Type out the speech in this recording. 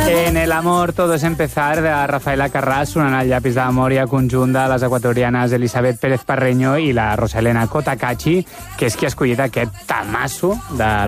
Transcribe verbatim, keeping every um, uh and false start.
En el amor todo es empezar, de Rafaela Carràs, sonant el llapis de memòria conjunt de les equatorianes Elisabet Pérez Parreño i la Rosalena Cotacachi, que és qui ha escollit aquest tamasso de